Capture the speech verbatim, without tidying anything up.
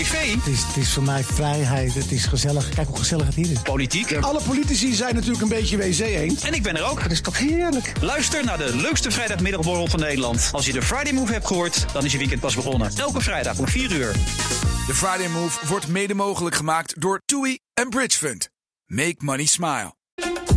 Het is, het is voor mij vrijheid, het is gezellig. Kijk hoe gezellig het hier is. Politiek. Alle politici zijn natuurlijk een beetje W C-eend. En ik ben er ook. Dat is toch heerlijk. Luister naar de leukste vrijdagmiddagborrel van Nederland. Als je de Friday Move hebt gehoord, dan is je weekend pas begonnen. Elke vrijdag om vier uur. De Friday Move wordt mede mogelijk gemaakt door TUI en Bridge Fund. Make money smile.